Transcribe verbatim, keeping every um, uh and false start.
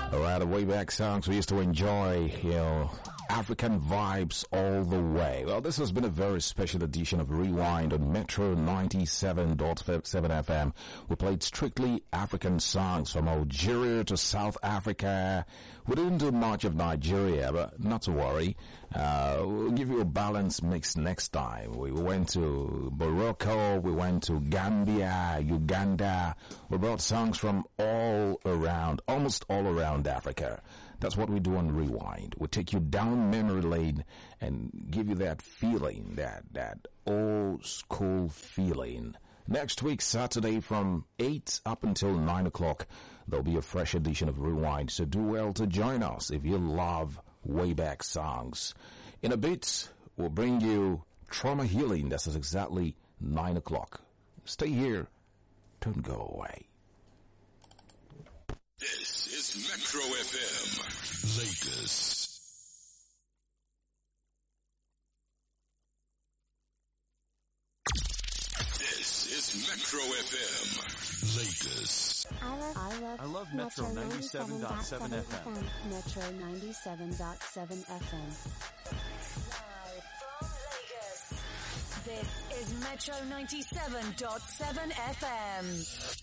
Alright, the way back songs we used to enjoy, you know, African vibes all the way. Well, this has been a very special edition of Rewind on Metro ninety-seven point seven F M. We played strictly African songs from Algeria to South Africa. We didn't do much of Nigeria, but not to worry. Uh, we'll give you a balanced mix next time. We went to Morocco, we went to Gambia, Uganda. We brought songs from all around, almost all around Africa. That's what we do on Rewind. We take you down memory lane and give you that feeling, that, that old school feeling. Next week, Saturday from eight up until nine o'clock, there'll be a fresh edition of Rewind. So do well to join us if you love way back songs. In a bit, we'll bring you Trauma Healing. That's exactly nine o'clock. Stay here. Don't go away. This is Metro F M, Lagos. This is Metro F M, Lagos. I love, I love, I love Metro ninety-seven point seven F M. Metro ninety-seven point seven F M. Live from Lagos. This is Metro ninety-seven point seven F M.